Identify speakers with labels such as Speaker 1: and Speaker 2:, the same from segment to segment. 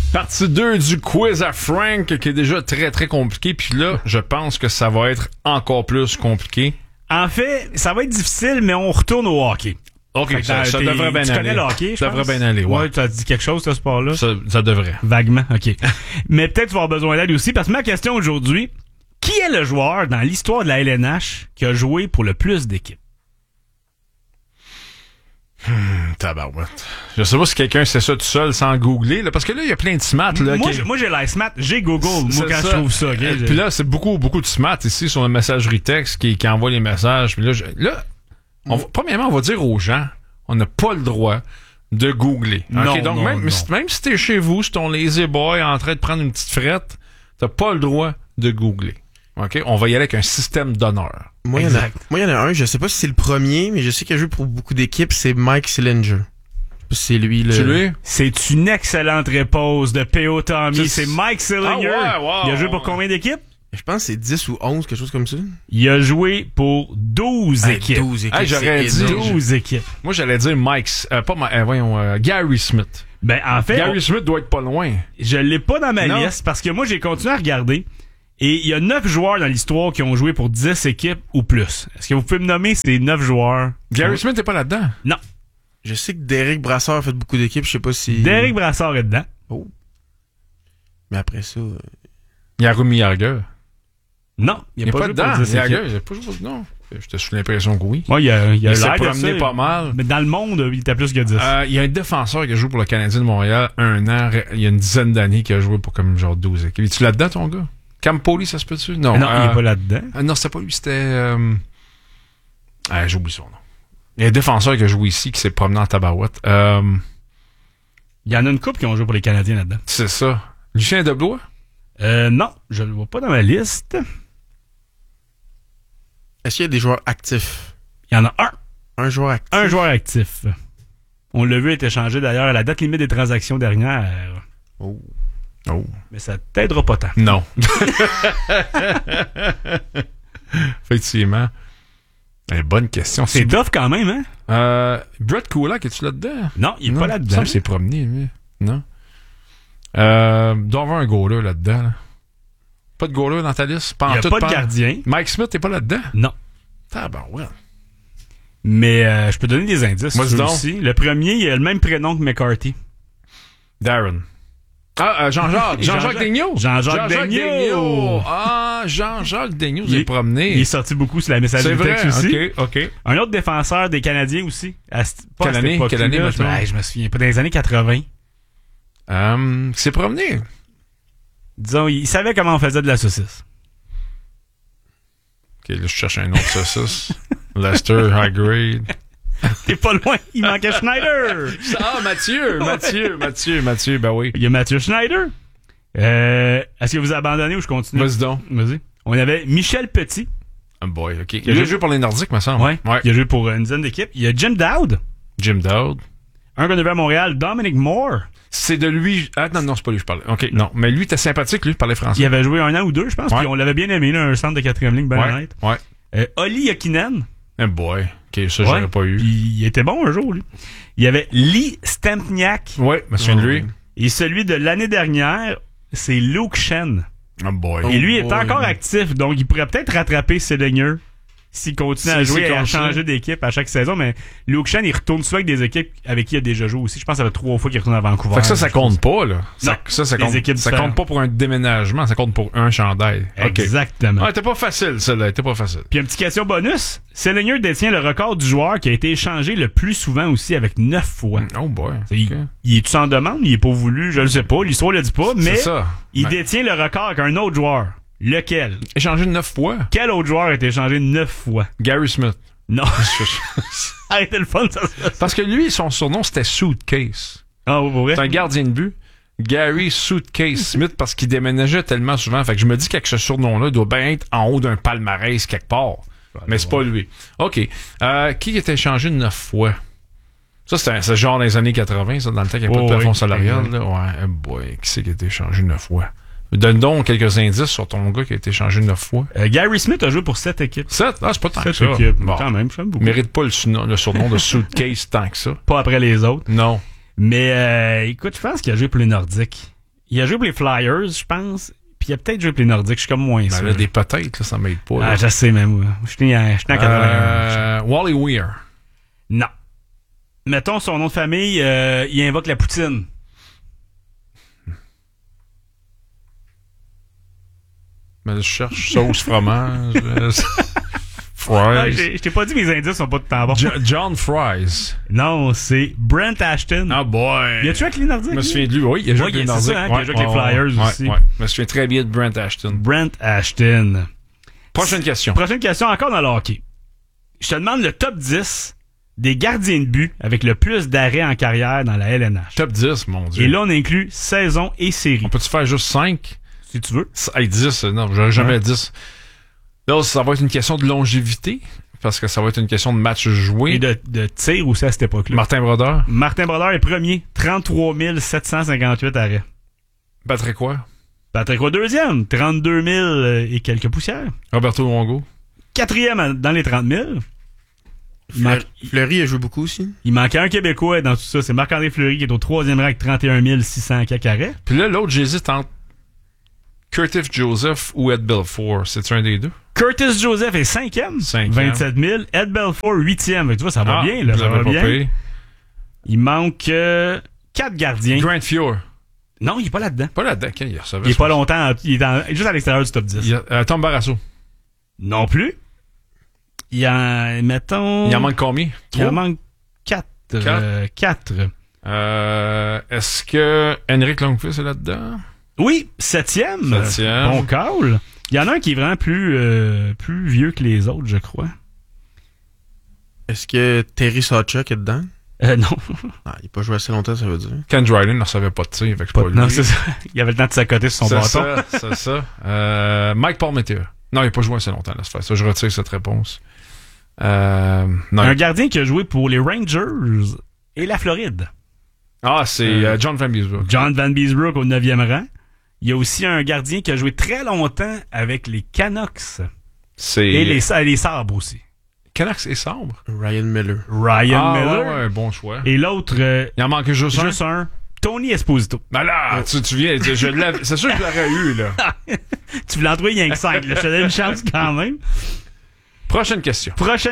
Speaker 1: Partie 2 du quiz à Frank, qui est déjà très, très compliqué. Puis là, je pense que ça va être encore plus compliqué.
Speaker 2: En fait, ça va être difficile, mais on retourne au hockey.
Speaker 1: OK, ça devrait bien aller.
Speaker 2: Tu connais le hockey, je pense?
Speaker 1: Ça devrait bien aller, ouais.
Speaker 2: Ouais, tu as dit quelque chose, ce sport-là?
Speaker 1: Ça devrait.
Speaker 2: Vaguement, OK. Mais peut-être tu vas avoir besoin d'aide aussi, parce que ma question aujourd'hui, qui est le joueur dans l'histoire de la LNH qui a joué pour le plus d'équipes?
Speaker 1: Tabarouette. Je sais pas si quelqu'un sait ça tout seul sans googler, là, parce que là, il y a plein de smart. Là,
Speaker 2: moi, j'ai l'air smart, j'ai Google, moi, quand je trouve ça. Okay,
Speaker 1: puis là, c'est beaucoup de smart ici sur la messagerie texte qui envoie les messages. Puis là, premièrement, on va dire aux gens, on n'a pas le droit de googler.
Speaker 2: Non,
Speaker 1: okay? Donc,
Speaker 2: non,
Speaker 1: même si t'es chez vous, si ton lazy boy en train de prendre une petite frette, t'as pas le droit de googler. OK? On va y aller avec un système d'honneur.
Speaker 3: Moi, il y en a un, je sais pas si c'est le premier, mais je sais qu'il a joué pour beaucoup d'équipes, c'est Mike Sillinger. C'est lui, le...
Speaker 1: C'est lui?
Speaker 2: C'est une excellente réponse de P.O. Tommy. C'est Mike Sillinger.
Speaker 1: Ah ouais, wow,
Speaker 2: il a joué pour combien d'équipes?
Speaker 3: Je pense que c'est 10 ou 11, quelque chose comme ça.
Speaker 2: Il a joué pour 12 équipes.
Speaker 3: 12 équipes.
Speaker 1: J'aurais dit
Speaker 2: 12 équipes.
Speaker 1: Moi, j'allais dire Gary Smith.
Speaker 2: Ben, en fait.
Speaker 1: Gary Smith doit être pas loin.
Speaker 2: Je l'ai pas dans ma liste parce que moi, j'ai continué à regarder. Et il y a 9 joueurs dans l'histoire qui ont joué pour 10 équipes ou plus. Est-ce que vous pouvez me nommer ces 9 joueurs?
Speaker 1: Gary Smith n'est pas là-dedans?
Speaker 2: Non.
Speaker 3: Je sais que Derek Brassard a fait beaucoup d'équipes, je sais pas si...
Speaker 2: Derek Brassard est dedans.
Speaker 3: Oh. Mais après ça...
Speaker 1: Jaromir Jagr.
Speaker 2: Non, il n'est pas joué
Speaker 1: dedans.
Speaker 2: pour 10 équipes.
Speaker 1: Il n'a pas joué non. J'étais sous l'impression que oui.
Speaker 2: Ouais, il
Speaker 1: s'est
Speaker 2: l'air
Speaker 1: promené
Speaker 2: de ça,
Speaker 1: pas mal.
Speaker 2: Mais dans le monde, il était plus que 10.
Speaker 1: Il y a un défenseur qui a joué pour le Canadien de Montréal un an, il y a une dizaine d'années, qui a joué pour comme genre 12 équipes. Es-tu là-dedans, ton gars? Campoli, ça se peut-tu? Non,
Speaker 2: il est pas là-dedans.
Speaker 1: Non, c'était pas lui, c'était... j'oublie son nom. Il y a un défenseur qui a joué ici, qui s'est promené en tabarouette.
Speaker 2: Il y en a une couple qui ont joué pour les Canadiens là-dedans.
Speaker 1: C'est ça. Lucien Deblois?
Speaker 2: Non, je le vois pas dans ma liste.
Speaker 3: Est-ce qu'il y a des joueurs actifs?
Speaker 2: Il y en a un.
Speaker 3: Un joueur actif?
Speaker 2: Un joueur actif. On l'a vu être échangé d'ailleurs à la date limite des transactions dernières.
Speaker 3: Oh.
Speaker 2: Mais ça t'aidera pas tant.
Speaker 1: Non. Effectivement. Bonne question.
Speaker 2: C'est tough quand même, hein?
Speaker 1: Brett Kulak, es-tu là-dedans?
Speaker 2: Non, il est pas là-dedans.
Speaker 1: Ça me s'est promené, lui. Non. Il doit y avoir un goaler là-dedans. Là. Pas de goaler dans ta liste?
Speaker 2: Il n'y a pas de gardien.
Speaker 1: Mike Smith, t'es pas là-dedans?
Speaker 2: Non.
Speaker 1: Ouais.
Speaker 2: Mais je peux donner des indices.
Speaker 1: Moi,
Speaker 2: aussi. Le premier, il a le même prénom que McCarthy.
Speaker 1: Darren. Jean-Jacques. Jean-Jacques Daigneault.
Speaker 2: Jean-Jacques Daigneault.
Speaker 1: Jean-Jacques Daigneault, il est promené.
Speaker 2: Il est sorti beaucoup sur la messagerie texte aussi.
Speaker 1: OK.
Speaker 2: Un autre défenseur des Canadiens aussi.
Speaker 1: Quelle année maintenant?
Speaker 2: Je me souviens pas. Dans les années 80.
Speaker 1: C'est promené.
Speaker 2: Disons, il savait comment on faisait de la saucisse.
Speaker 1: OK, là, je cherche un autre saucisse. Lester, high grade.
Speaker 2: T'es pas loin, il manquait Schneider.
Speaker 1: Mathieu, ben oui.
Speaker 2: Il y a Mathieu Schneider. Est-ce que vous abandonnez ou je continue?
Speaker 1: Vas-y donc.
Speaker 2: Vas-y. On avait Michel Petit.
Speaker 1: Oh boy, OK. Il a joué pour les Nordiques, me semble.
Speaker 2: Ouais. Il a joué pour une dizaine d'équipes. Il y a Jim Dowd. Un gars de à Montréal, Dominic Moore.
Speaker 1: C'est de lui... Ah non, c'est pas lui que je parlais. OK, non. Mais lui, t'es sympathique, lui, parlait français.
Speaker 2: Il avait joué 1 an ou 2, je pense, puis on l'avait bien aimé, là, un centre de 4e ligne, ben honnête.
Speaker 1: Ouais.
Speaker 2: Oli Yakinen.
Speaker 1: Oh boy. OK, ça, j'aurais pas eu.
Speaker 2: Puis il était bon un jour, lui. Il y avait Lee Stempniak.
Speaker 1: Ouais, me souviens de lui.
Speaker 2: Et celui de l'année dernière, c'est Luke Shen.
Speaker 1: Oh boy.
Speaker 2: Et lui est encore actif, donc il pourrait peut-être rattraper Sillinger s'il continue à jouer et à changer d'équipe à chaque saison. Mais Luke Shen, il retourne souvent avec des équipes avec qui il a déjà joué aussi. Je pense que ça fait 3 fois qu'il retourne à Vancouver.
Speaker 1: Fait que ça compte pas, là.
Speaker 2: Ça
Speaker 1: compte pas pour un déménagement, ça compte pour un chandail.
Speaker 2: Exactement.
Speaker 1: Okay. T'es pas facile, celle-là. T'es pas facile.
Speaker 2: Puis une petite question bonus. Sillinger détient le record du joueur qui a été échangé le plus souvent aussi avec 9 fois.
Speaker 1: Oh boy.
Speaker 2: Il est-tu en demande? Il est pas voulu? Je le sais pas. L'histoire le dit pas. Mais il détient le record avec un autre joueur. Lequel?
Speaker 1: Échangé 9 fois?
Speaker 2: Quel autre joueur a été échangé 9 fois?
Speaker 1: Gary Smith.
Speaker 2: Non. Arrêtez le fun, ça.
Speaker 1: Parce que lui, son surnom, c'était Suitcase.
Speaker 2: Ah, oui, vrai?
Speaker 1: C'est un gardien de but. Gary Suitcase Smith, parce qu'il déménageait tellement souvent. Fait que je me dis que ce surnom-là doit bien être en haut d'un palmarès quelque part. Mais c'est pas lui. OK. Qui a été échangé 9 fois? Ça, c'est genre dans les années 80, ça, dans le temps qu'il n'y a pas de plafond salarial. Là. Ouais, boy, qui c'est qui a été échangé 9 fois? Donne donc quelques indices sur ton gars qui a été échangé 9 fois.
Speaker 2: Gary Smith a joué pour 7 équipes.
Speaker 1: 7? Ah, c'est pas tant que ça.
Speaker 2: Équipes. Bon. Quand même, j'aime beaucoup.
Speaker 1: Mérite pas le surnom de Suitcase tant que ça.
Speaker 2: Pas après les autres.
Speaker 1: Non.
Speaker 2: Mais écoute, je pense qu'il a joué pour les Nordiques. Il a joué pour les Flyers, je pense. Puis il a peut-être joué pour les Nordiques. Je suis comme moins sûr.
Speaker 1: Là, des peut-être, là, ça m'aide pas.
Speaker 2: Ah, je sais même. Je suis né en 81.
Speaker 1: Wally Weir.
Speaker 2: Non. Mettons son nom de famille, il invoque la poutine.
Speaker 1: Mais je cherche sauce, fromage. Fries.
Speaker 2: Je t'ai pas dit mes indices sont pas de temps bon.
Speaker 1: John Fries.
Speaker 2: Non, c'est Brent Ashton.
Speaker 1: Ah boy.
Speaker 2: Il a-tu avec les Nordiques?
Speaker 1: Je me souviens de lui, oui. Il a joué avec les Nordiques.
Speaker 2: C'est ça, hein, il a joué avec les Flyers aussi.
Speaker 1: Ouais. Je me souviens très bien de Brent Ashton.
Speaker 2: Brent Ashton.
Speaker 1: Prochaine question.
Speaker 2: Prochaine question, encore dans le hockey. Je te demande le top 10 des gardiens de but avec le plus d'arrêts en carrière dans la LNH.
Speaker 1: Top 10, mon Dieu.
Speaker 2: Et là, on inclut saison et série.
Speaker 1: On peut-tu faire juste 5?
Speaker 2: Si tu veux.
Speaker 1: Hey, 10, non, j'aurais jamais 10. Là, ça va être une question de longévité, parce que ça va être une question de match joué.
Speaker 2: Et de tir aussi à cette époque-là.
Speaker 1: Martin Brodeur.
Speaker 2: Martin Brodeur est premier, 33 758 arrêts.
Speaker 1: Patrick Roy.
Speaker 2: Patrick Roy deuxième, 32 000 et quelques poussières.
Speaker 1: Roberto Longo.
Speaker 2: Quatrième dans les 30 000.
Speaker 3: Fleury a joué beaucoup aussi.
Speaker 2: Il manquait un Québécois dans tout ça. C'est Marc-André Fleury qui est au troisième rang avec 31 600 quelques arrêts.
Speaker 1: Puis là, l'autre, j'hésite entre Curtis Joseph ou Ed Belfour. C'est-tu un des deux?
Speaker 2: Curtis Joseph est cinquième, 27 000. Ed Belfour, huitième. Tu vois, ça va bien, là. Ça va bien.
Speaker 1: Payé.
Speaker 2: Il manque 4 gardiens.
Speaker 1: Grant Fuhr.
Speaker 2: Non, il est pas là-dedans.
Speaker 1: Pas là-dedans. Il
Speaker 2: est pas longtemps. Il est juste à l'extérieur du top 10.
Speaker 1: Tom Barrasso.
Speaker 2: Non plus. Il en
Speaker 1: manque combien? 3?
Speaker 2: Il en manque 4. 4.
Speaker 1: Est-ce que Henrik Lundqvist est là-dedans?
Speaker 2: Oui, 7e. Bon call. Il y en a un qui est vraiment plus vieux que les autres, je crois.
Speaker 3: Est-ce que Terry Sawchuk est dedans?
Speaker 2: Non.
Speaker 3: Ah, il n'a pas joué assez longtemps, ça veut dire.
Speaker 1: Ken Dryden ne savait pas de tir, avec pas lui.
Speaker 2: Non, c'est ça. Il avait le temps de s'accoter sur son bâton.
Speaker 1: C'est ça. Mike Palmateer. Non, il n'a pas joué assez longtemps, là, c'est ça. Je retire cette réponse. Non.
Speaker 2: Un gardien qui a joué pour les Rangers et la Floride.
Speaker 1: Ah, c'est John Van Beesbrook.
Speaker 2: John Van Beesbrook au 9e rang. Il y a aussi un gardien qui a joué très longtemps avec les Canucks. Et les Sabres aussi.
Speaker 1: Canucks et Sabres?
Speaker 3: Ryan Miller.
Speaker 1: Ouais, bon choix.
Speaker 2: Et l'autre...
Speaker 1: il en manque juste un?
Speaker 2: Tony Esposito.
Speaker 1: Ben là, tu viens... c'est sûr que je l'aurais eu, là.
Speaker 2: Tu voulais en trouver rien que 5. Je te donne une chance quand même.
Speaker 1: Prochaine question.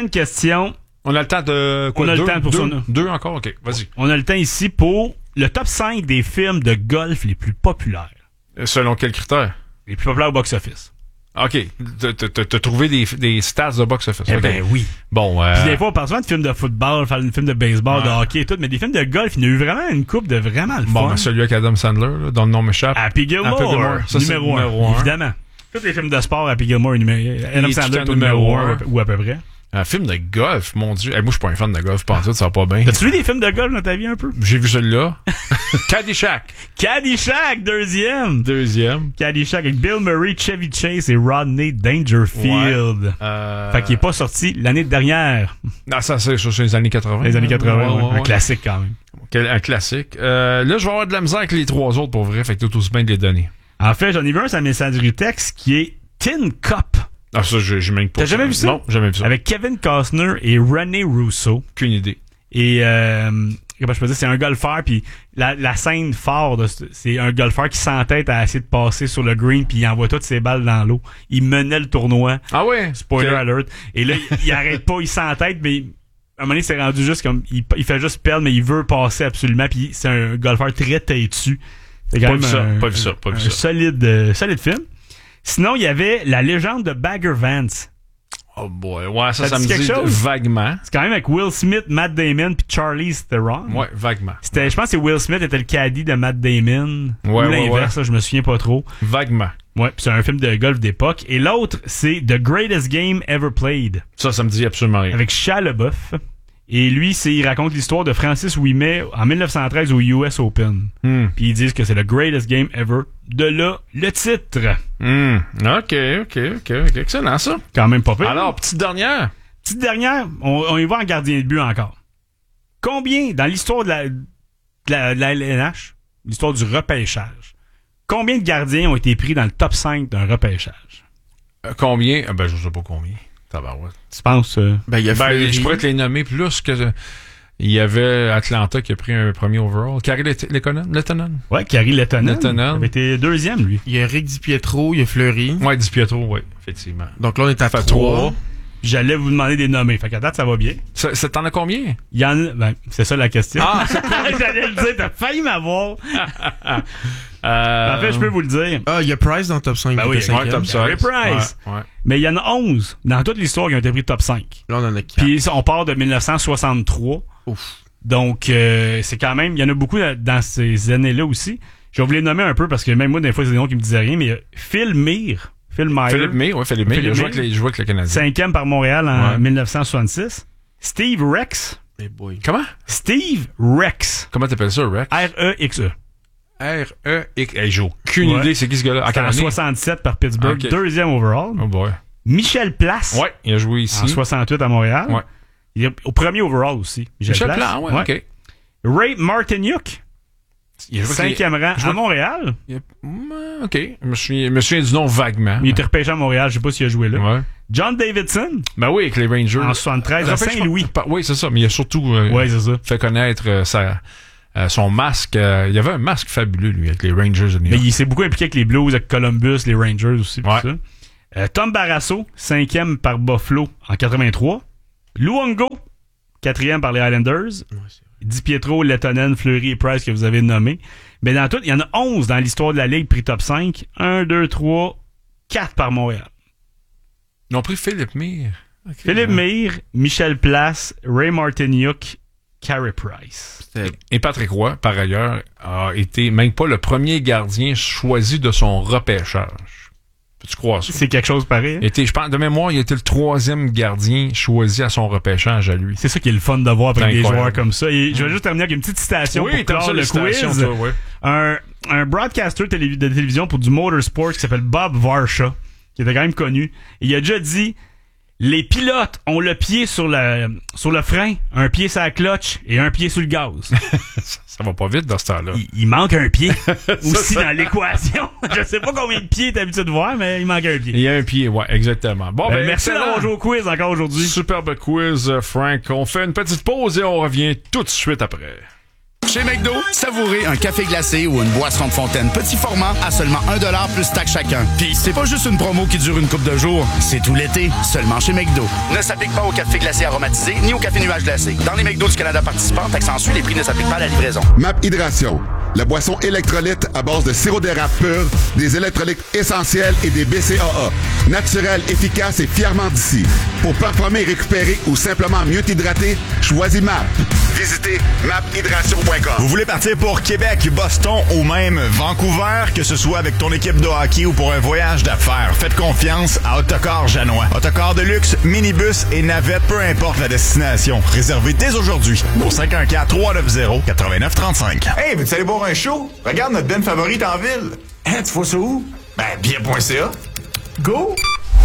Speaker 1: On a le temps de quoi?
Speaker 2: On a le temps pour ça.
Speaker 1: 2 encore? OK, vas-y.
Speaker 2: On a le temps ici pour le top 5 des films de golf les plus populaires.
Speaker 1: Selon quels critères?
Speaker 2: Les plus populaires au box-office.
Speaker 1: OK. T'as trouvé des stats de box-office.
Speaker 2: Eh ben oui.
Speaker 1: Bon,
Speaker 2: Puis des fois, on parle souvent de films de football, de films de baseball, de hockey et tout, mais des films de golf, il y en a eu vraiment une coupe de vraiment le fun.
Speaker 1: Bon, ben celui avec Adam Sandler, là, dont le nom m'échappe.
Speaker 2: Happy Gilmore.
Speaker 1: Ça,
Speaker 2: numéro 1. Évidemment. Tous les films de sport, Happy Gilmore, Adam Sandler, numéro 1 ou à peu près.
Speaker 1: Un film de golf, mon Dieu. Moi, je suis pas un fan de golf, pas en tout, ça va pas bien.
Speaker 2: T'as-tu vu des films de golf dans ta vie un peu?
Speaker 1: J'ai vu celui-là. Caddyshack,
Speaker 2: deuxième. Caddyshack avec Bill Murray, Chevy Chase et Rodney Dangerfield.
Speaker 1: Ouais.
Speaker 2: Fait qu'il est pas sorti l'année dernière.
Speaker 1: Non, ça, c'est sur les années 80.
Speaker 2: Les années 80,
Speaker 1: ouais.
Speaker 2: Un classique quand même.
Speaker 1: Un classique. Là, je vais avoir de la misère avec les 3 autres pour vrai, fait que tout aussi bien de les donner.
Speaker 2: En fait, j'en ai vu un sur la messagerie texte qui est Tin Cup.
Speaker 1: Ah, ça, j'ai même pas.
Speaker 2: T'as jamais vu ça?
Speaker 1: Non, jamais vu ça.
Speaker 2: Avec Kevin Costner et René Russo.
Speaker 1: Aucune idée.
Speaker 2: Et, comment je peux dire, c'est un golfeur, puis la scène forte, c'est un golfeur qui s'entête à essayer de passer sur le green, puis il envoie toutes ses balles dans l'eau. Il menait le tournoi.
Speaker 1: Ah ouais?
Speaker 2: Spoiler alert. Et là, il arrête pas, il s'entête, mais à un moment donné, c'est rendu juste comme, il fait juste perdre, mais il veut passer absolument, puis c'est un golfeur très têtu. C'est quand même
Speaker 1: pas vu ça.
Speaker 2: Solide film. Sinon, il y avait La légende de Bagger Vance.
Speaker 1: Oh boy, ouais, ça me
Speaker 2: dit quelque
Speaker 1: dit
Speaker 2: chose?
Speaker 1: vaguement.
Speaker 2: C'est quand même avec Will Smith, Matt Damon puis Charlize Theron.
Speaker 1: Ouais, vaguement.
Speaker 2: Je pense que c'est Will Smith était le caddie de Matt Damon.
Speaker 1: Ouais,
Speaker 2: ou l'inverse, je me souviens pas trop.
Speaker 1: Vaguement.
Speaker 2: Ouais, puis c'est un film de golf d'époque. Et l'autre, c'est The Greatest Game Ever Played.
Speaker 1: Ça me dit absolument rien.
Speaker 2: Avec Shia LaBeouf. Et lui, il raconte l'histoire de Francis Ouimet en 1913 au US Open. Puis ils disent que c'est le greatest game ever. De là, le titre.
Speaker 1: OK. Excellent, ça.
Speaker 2: Quand même pas pire.
Speaker 1: Alors, petite dernière,
Speaker 2: on y va en gardien de but encore. Combien, dans l'histoire de la LNH, l'histoire du repêchage, combien de gardiens ont été pris dans le top 5 d'un repêchage?
Speaker 1: Combien? Je sais pas combien. Tabarouette.
Speaker 2: Tu penses?
Speaker 3: Il y a Fleury.
Speaker 1: Je pourrais te les nommer plus que... Il y avait Atlanta qui a pris un premier overall. Carrie Lettonen.
Speaker 2: Ouais, Carrie Lettonen. Il
Speaker 1: Lettonen.
Speaker 2: avait été deuxième, lui.
Speaker 3: Il y a Rick DiPietro, il y a Fleury.
Speaker 1: Ouais, Di Pietro, oui, effectivement.
Speaker 3: Donc là, on est à
Speaker 1: Fait
Speaker 3: 3.
Speaker 2: J'allais vous demander des nommés. Fait qu'à date, ça va bien.
Speaker 1: T'en as combien?
Speaker 2: Il y en a... Ben, c'est ça la question.
Speaker 1: Ah!
Speaker 2: J'allais le dire, t'as failli m'avoir. En fait, je peux vous le dire.
Speaker 3: Ah, il y a Price dans le top 5.
Speaker 2: Ben oui,
Speaker 1: Ouais, top 5.
Speaker 2: Carey Price.
Speaker 1: Ouais.
Speaker 2: Mais il y en a 11 dans toute l'histoire qui ont été pris top 5.
Speaker 3: Là, on en a 4.
Speaker 2: Puis on part de 1963.
Speaker 3: Ouf.
Speaker 2: Donc, c'est quand même... Il y en a beaucoup dans ces années-là aussi. Je vais vous les nommer un peu parce que même moi, des fois, c'est des noms qui me disaient rien. Mais il y a Phil Meyer. Philippe Meyer.
Speaker 1: Philippe Meyer. Il joue avec le Canadien.
Speaker 2: 5e par Montréal en 1966. Steve Rex.
Speaker 3: Hey boy.
Speaker 1: Comment?
Speaker 2: Steve Rex.
Speaker 1: Comment t'appelles ça, Rex?
Speaker 2: R-E-X-E.
Speaker 1: R-E-X. Hey, j'ai aucune idée c'est qui ce gars-là.
Speaker 2: En 67 par Pittsburgh.
Speaker 1: Okay.
Speaker 2: 2e overall.
Speaker 1: Oh boy.
Speaker 2: Michel Place.
Speaker 1: Ouais, il a joué ici.
Speaker 2: En 68 à Montréal.
Speaker 1: Ouais.
Speaker 2: Il est au premier overall aussi.
Speaker 1: Michel Place, ouais, OK.
Speaker 2: Ray Martinyuk.
Speaker 1: Il a joué
Speaker 2: 5e rang à Montréal.
Speaker 1: OK. Je me souviens du nom vaguement.
Speaker 2: Il était repêché à Montréal. Je sais pas s'il a joué là.
Speaker 1: Ouais.
Speaker 2: John Davidson.
Speaker 1: Ben oui, avec les Rangers.
Speaker 2: En 73 à Saint-Louis.
Speaker 1: Oui, c'est ça. Mais il a surtout
Speaker 2: Ouais, c'est ça.
Speaker 1: fait connaître son masque. Il y avait un masque fabuleux, lui, avec les Rangers de New
Speaker 2: Mais
Speaker 1: York.
Speaker 2: il s'est beaucoup impliqué avec les Blues, avec Columbus, les Rangers aussi.
Speaker 1: Ouais.
Speaker 2: Tout ça. Tom Barrasso, 5e par Buffalo en 83. Luongo, 4e par les Islanders. Di Pietro, Lettonen, Fleury et Price que vous avez nommés. Mais dans tout, il y en a 11 dans l'histoire de la Ligue pris top 5. 1, 2, 3, 4 par Montréal.
Speaker 1: Ils ont pris Philippe Meyer. Okay,
Speaker 2: Philippe Meyer, Michel Place, Ray Martinyuk, Carey Price.
Speaker 1: Et Patrick Roy, par ailleurs, a été même pas le premier gardien choisi de son repêchage. Peux-tu croire ça?
Speaker 2: C'est quelque chose pareil.
Speaker 1: Je pense, de mémoire, il était le 3e gardien choisi à son repêchage à lui.
Speaker 2: C'est ça qui est le fun de voir avec des
Speaker 1: incroyable.
Speaker 2: joueurs comme ça. Et je vais juste terminer avec une petite citation pour clore le quiz.
Speaker 1: Toi, ouais.
Speaker 2: Un broadcaster de télévision pour du motorsport qui s'appelle Bob Varsha, qui était quand même connu. Il a déjà dit: les pilotes ont le pied sur le frein, un pied sur la clutch et un pied sur le gaz.
Speaker 1: Ça va pas vite dans ce temps-là.
Speaker 2: Il manque un pied aussi dans l'équation. Je sais pas combien de pieds t'as l'habitude de voir, mais il manque un pied.
Speaker 1: Il y a un pied, ouais, exactement. Bon,
Speaker 2: merci d'avoir joué au quiz encore aujourd'hui.
Speaker 1: Superbe quiz, Frank. On fait une petite pause et on revient tout de suite après.
Speaker 4: Chez McDo, savourez un café glacé ou une boisson de fontaine petit format à seulement 1$ plus taxe chacun. Puis c'est pas juste une promo qui dure une couple de jours, c'est tout l'été, seulement chez McDo. Ne s'applique pas au café glacé aromatisé ni au café nuage glacé. Dans les McDo du Canada participants, taxe en suit, les prix ne s'appliquent pas à la livraison.
Speaker 5: MAP Hydration, la boisson électrolyte à base de sirop d'érable pur, des électrolytes essentiels et des BCAA. Naturel, efficace et fièrement d'ici. Pour performer, récupérer ou simplement mieux t'hydrater, choisis MAP. Visitez maphydration.com.
Speaker 6: Vous voulez partir pour Québec, Boston ou même Vancouver, que ce soit avec ton équipe de hockey ou pour un voyage d'affaires, faites confiance à Autocar Janois. Autocar de luxe, minibus et navette, peu importe la destination. Réservez dès aujourd'hui au 514-390-8935.
Speaker 7: Hey, veux-tu aller boire un show? Regarde notre band favorite en ville. Hein, tu vois ça où? Ben, bien.ca. Go!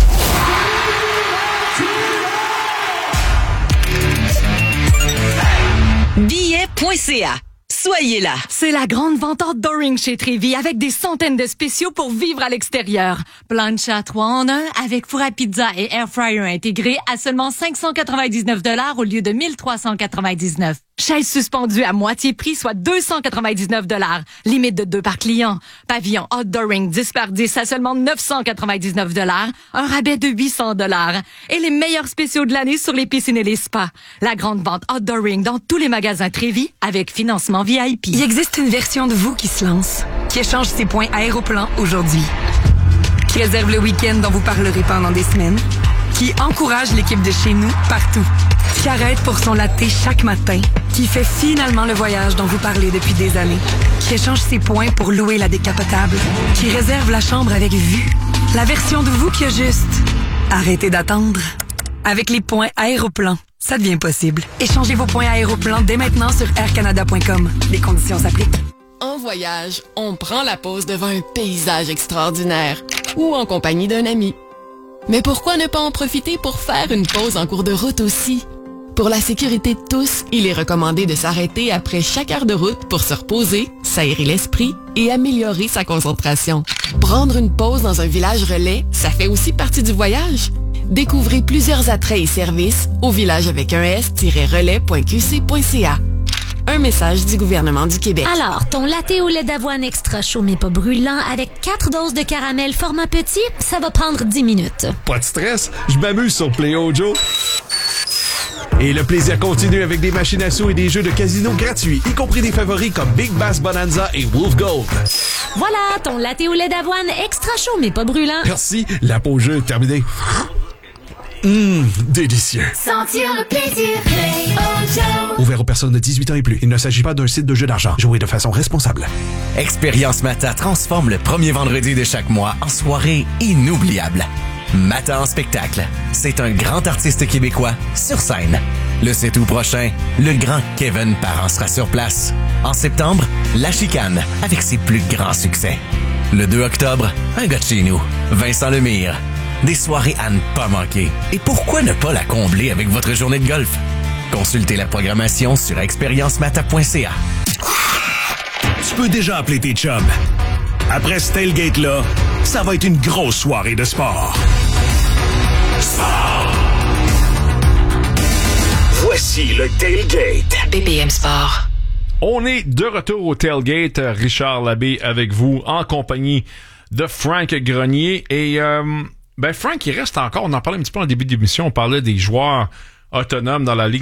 Speaker 8: Billet.ca. Soyez là.
Speaker 9: C'est la grande vente outdooring chez Trévy avec des centaines de spéciaux pour vivre à l'extérieur. Plancha 3 en 1 avec four à pizza et air fryer intégré à seulement 599 $ au lieu de 1399. Chaise suspendue à moitié prix, soit 299 $. Limite de 2 par client. Pavillon outdooring 10 par 10 à seulement 999 $. Un rabais de 800 $. Et les meilleurs spéciaux de l'année sur les piscines et les spas. La grande vente outdooring dans tous les magasins Trévy avec financement VIP.
Speaker 10: Il existe une version de vous qui se lance, qui échange ses points Aéroplan aujourd'hui, qui réserve le week-end dont vous parlerez pendant des semaines, qui encourage l'équipe de chez nous partout, qui arrête pour son latte chaque matin, qui fait finalement le voyage dont vous parlez depuis des années, qui échange ses points pour louer la décapotable, qui réserve la chambre avec vue. La version de vous qui a juste arrêtez d'attendre. Avec les points Aéroplan, ça devient possible. Échangez vos points Aéroplan dès maintenant sur aircanada.com. Les conditions s'appliquent.
Speaker 11: En voyage, on prend la pause devant un paysage extraordinaire ou en compagnie d'un ami. Mais pourquoi ne pas en profiter pour faire une pause en cours de route aussi? Pour la sécurité de tous, il est recommandé de s'arrêter après chaque heure de route pour se reposer, s'aérer l'esprit et améliorer sa concentration. Prendre une pause dans un village relais, ça fait aussi partie du voyage. Découvrez plusieurs attraits et services au village avec un s-relais.qc.ca. Un message du gouvernement du Québec.
Speaker 12: Alors, ton latte au lait d'avoine extra chaud mais pas brûlant avec 4 doses de caramel format petit, ça va prendre 10 minutes.
Speaker 13: Pas de stress, je m'amuse sur Play-O Joe. Et le plaisir continue avec des machines à sous et des jeux de casino gratuits, y compris des favoris comme Big Bass Bonanza et Wolf Gold.
Speaker 12: Voilà, ton latte au lait d'avoine extra chaud mais pas brûlant.
Speaker 13: Merci, la pause jeu est terminée. Délicieux.
Speaker 14: Sentir le plaisir, Play-O Joe.
Speaker 13: Ouvert aux personnes de 18 ans et plus. Il ne s'agit pas d'un site de jeu d'argent. Jouez de façon responsable.
Speaker 15: Expérience Mata transforme le premier vendredi de chaque mois en soirée inoubliable. Mata en spectacle. C'est un grand artiste québécois sur scène. Le 7 août prochain, le grand Kevin Parent sera sur place. En septembre, La Chicane avec ses plus grands succès. Le 2 octobre, un gars de chez nous, Vincent Lemire. Des soirées à ne pas manquer. Et pourquoi ne pas la combler avec votre journée de golf? Consultez la programmation sur expériencemata.ca.
Speaker 16: Tu peux déjà appeler tes chums. Après ce tailgate-là, ça va être une grosse soirée de sport. Sport. Voici le tailgate.
Speaker 8: BPM Sport.
Speaker 1: On est de retour au tailgate. Richard Labbé avec vous en compagnie de Frank Grenier. Et Frank, il reste encore, on en parlait un petit peu en début d'émission, on parlait des joueurs autonomes dans la Ligue